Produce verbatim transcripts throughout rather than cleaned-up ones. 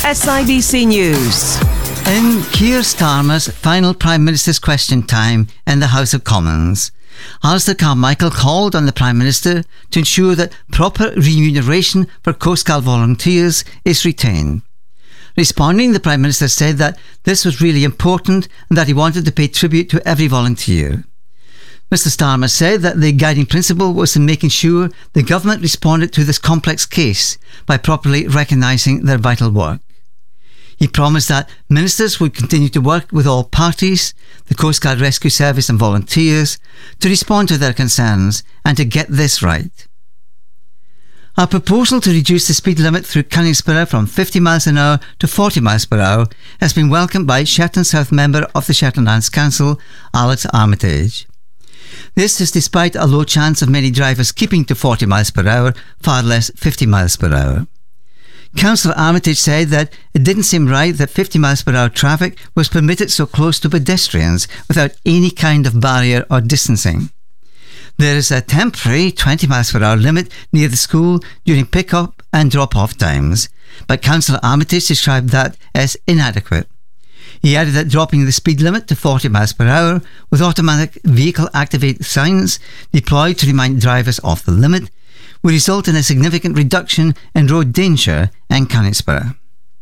S I B C News. In Keir Starmer's final Prime Minister's question time in the House of Commons, Alistair Carmichael called on the Prime Minister to ensure that proper remuneration for Coast Guard volunteers is retained. Responding, the Prime Minister said that this was really important and that he wanted to pay tribute to every volunteer. Mister Starmer said that the guiding principle was in making sure the government responded to this complex case by properly recognising their vital work. He promised that ministers would continue to work with all parties, the Coast Guard Rescue Service and volunteers, to respond to their concerns and to get this right. A proposal to reduce the speed limit through Cunningsborough from fifty miles an hour to forty miles per hour has been welcomed by Shetland South member of the Shetland Lands Council, Alex Armitage. This is despite a low chance of many drivers keeping to forty miles per hour, far less fifty miles per hour. Councillor Armitage said that it didn't seem right that fifty miles per hour traffic was permitted so close to pedestrians without any kind of barrier or distancing. There is a temporary twenty miles per hour limit near the school during pick-up and drop-off times, but Councillor Armitage described that as inadequate. He added that dropping the speed limit to forty miles per hour with automatic vehicle-activated signs deployed to remind drivers of the limit would result in a significant reduction in road danger in Cunningsborough.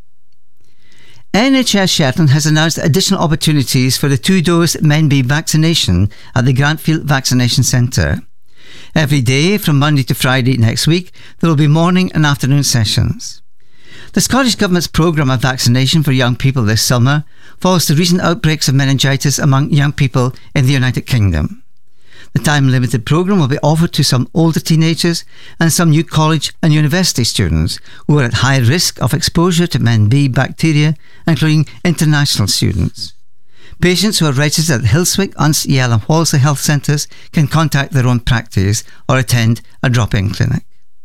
N H S Shetland has announced additional opportunities for the two-dose Men B vaccination at the Grantfield Vaccination Centre. Every day from Monday to Friday next week there will be morning and afternoon sessions. The Scottish Government's programme of vaccination for young people this summer follows the recent outbreaks of meningitis among young people in the United Kingdom. The time-limited programme will be offered to some older teenagers and some new college and university students who are at high risk of exposure to Men B bacteria, including international students. Patients who are registered at Hillswick, Unst, Yell and Walsall health centres can contact their own practice or attend a drop-in clinic.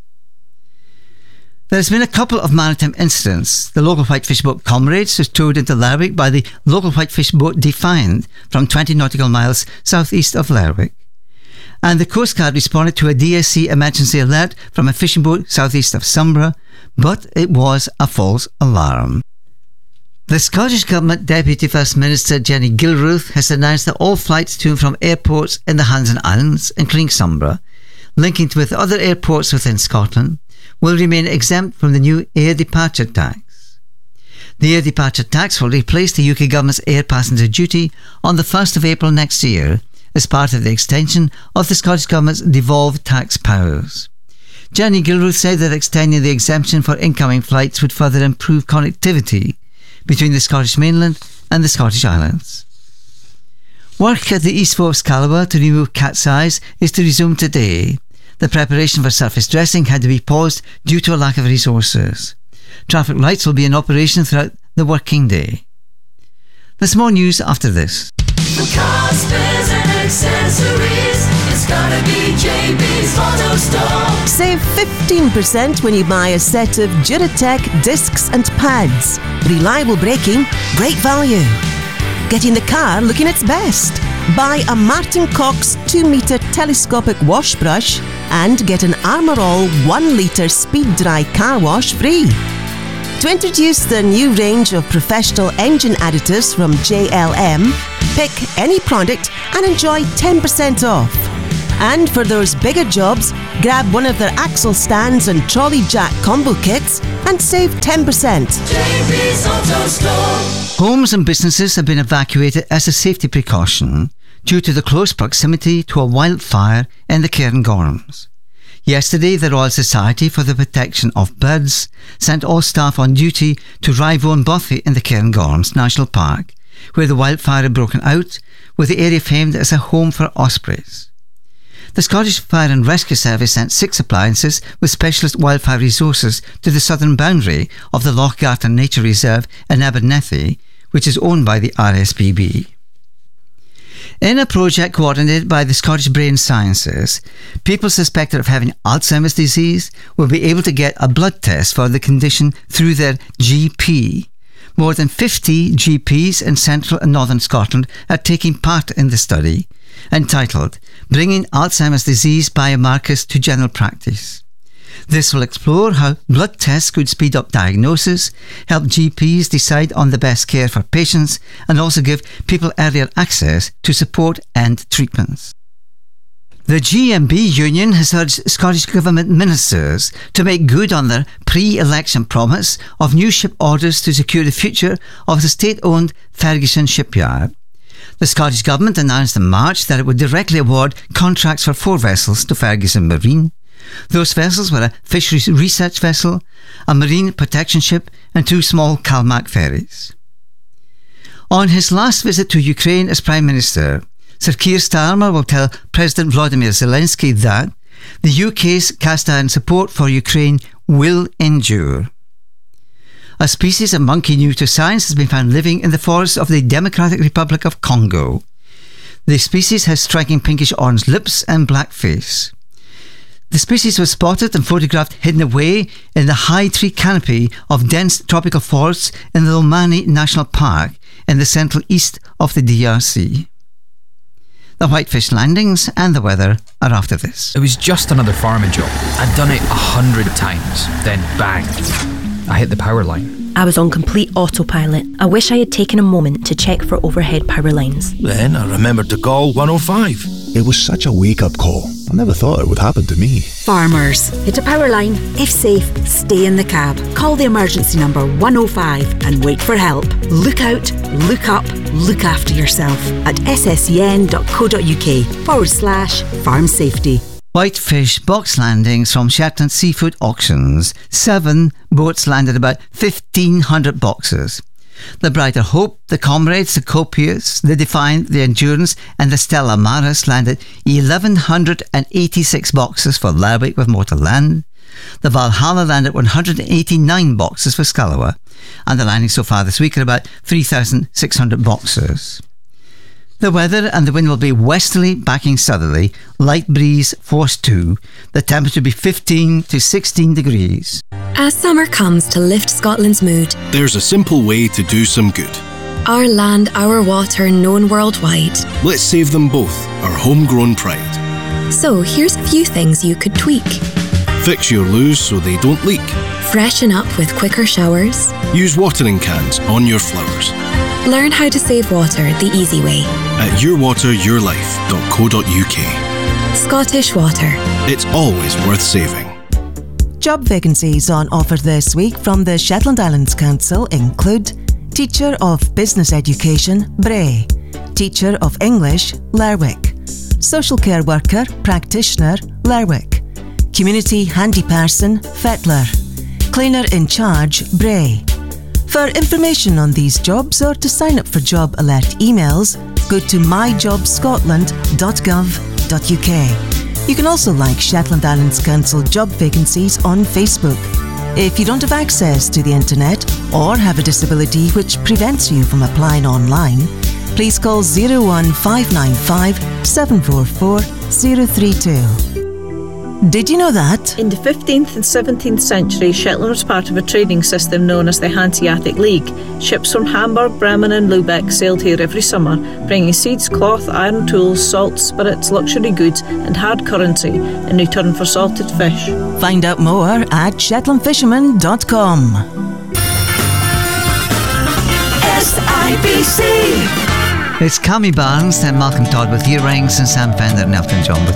There has been a couple of maritime incidents. The local whitefish boat Comrades was towed into Lerwick by the local whitefish boat Defiant from twenty nautical miles southeast of Lerwick. And the Coast Guard responded to a D S C emergency alert from a fishing boat southeast of Sombra, but it was a false alarm. The Scottish Government Deputy First Minister Jenny Gilruth has announced that all flights to and from airports in the Hands and Islands, including Sombra, linking with other airports within Scotland, will remain exempt from the new air departure tax. The air departure tax will replace the U K Government's air passenger duty on the first of April next year as part of the extension of the Scottish Government's devolved tax powers. Jenny Gilruth said that extending the exemption for incoming flights would further improve connectivity between the Scottish mainland and the Scottish Islands. Work at the East Forth Calabar to remove cat's eyes is to resume today. The preparation for surface dressing had to be paused due to a lack of resources. Traffic lights will be in operation throughout the working day. There's more news after this. For car spares and accessories, it's gotta be J B's Auto Store. Save fifteen percent when you buy a set of Duratec discs and pads. Reliable braking, great value. Getting the car looking its best. Buy a Martin Cox two metre telescopic wash brush and get an Armour All one litre speed dry car wash free. To introduce the new range of professional engine additives from J L M, pick any product and enjoy ten percent off. And for those bigger jobs, grab one of their axle stands and trolley jack combo kits and save ten percent. J B's Auto Store. Homes and businesses have been evacuated as a safety precaution due to the close proximity to a wildfire in the Cairngorms. Yesterday, the Royal Society for the Protection of Birds sent all staff on duty to Rivone Bothy in the Cairngorms National Park, where the wildfire had broken out, with the area famed as a home for ospreys. The Scottish Fire and Rescue Service sent six appliances with specialist wildfire resources to the southern boundary of the Lochgarten Nature Reserve in Abernethy, which is owned by the R S P B. In a project coordinated by the Scottish Brain Sciences, people suspected of having Alzheimer's disease will be able to get a blood test for the condition through their G P. More than fifty G Ps in central and northern Scotland are taking part in the study, entitled Bringing Alzheimer's Disease Biomarkers to General Practice. This will explore how blood tests could speed up diagnosis, help G Ps decide on the best care for patients, and also give people earlier access to support and treatments. The G M B Union has urged Scottish Government ministers to make good on their pre-election promise of new ship orders to secure the future of the state-owned Ferguson shipyard. The Scottish Government announced in March that it would directly award contracts for four vessels to Ferguson Marine. Those vessels were a fisheries research vessel, a marine protection ship, and two small Calmac ferries. On his last visit to Ukraine as Prime Minister, Sir Keir Starmer will tell President Volodymyr Zelensky that the U K's cast-iron support for Ukraine will endure. A species of monkey new to science has been found living in the forests of the Democratic Republic of Congo. The species has striking pinkish-orange lips and black face. The species was spotted and photographed hidden away in the high tree canopy of dense tropical forests in the Lomani National Park in the central east of the D R C. The Whitefish landings and the weather are after this. It was just another farming job. I'd done it a hundred times. Then bang, I hit the power line. I was on complete autopilot. I wish I had taken a moment to check for overhead power lines. Then I remembered to call one oh five. It was such a wake-up call. I never thought it would happen to me. Farmers, hit a power line. If safe, stay in the cab. Call the emergency number one oh five and wait for help. Look out, look up, look after yourself at sscn.co.uk forward slash farm safety. Whitefish box landings from Shetland Seafood Auctions. Seven boats landed about fifteen hundred boxes. The Brighter Hope, the Comrades, the Copious, the Defiant, the Endurance and the Stella Maris landed eleven eighty-six boxes for Lerwick with more to land. The Valhalla landed one hundred eighty-nine boxes for Scalawa, and the landings so far this week are about three thousand six hundred boxes. The weather and the wind will be westerly backing southerly, light breeze force two. The temperature will be fifteen to sixteen degrees. As summer comes to lift Scotland's mood, There's a simple way to do some good. our land, our water, known worldwide. Let's save them both, our homegrown pride. So here's a few things you could tweak. Fix your loos so they don't leak. Freshen up with quicker showers. Use watering cans on your flowers. Learn how to save water the easy way. At your water your life dot co dot uk. Scottish Water. It's always worth saving. Job vacancies on offer this week from the Shetland Islands Council include Teacher of Business Education, Bray, Teacher of English, Lerwick, Social Care Worker, Practitioner, Lerwick, Community Handy Person, Fettler, Cleaner in Charge, Bray. For information on these jobs or to sign up for job alert emails, go to my job scotland dot gov dot uk. You can also like Shetland Islands Council job vacancies on Facebook. If you don't have access to the internet or have a disability which prevents you from applying online, please call zero one five nine five seven four four zero three two. Did you know that? In the fifteenth and seventeenth century, Shetland was part of a trading system known as the Hanseatic League. Ships from Hamburg, Bremen and Lubeck sailed here every summer, bringing seeds, cloth, iron tools, salt, spirits, luxury goods and hard currency in return for salted fish. Find out more at shetland fisherman dot com. S I B C. It's Cammy Barnes and Malcolm Todd with earrings and Sam Fender and Elton John with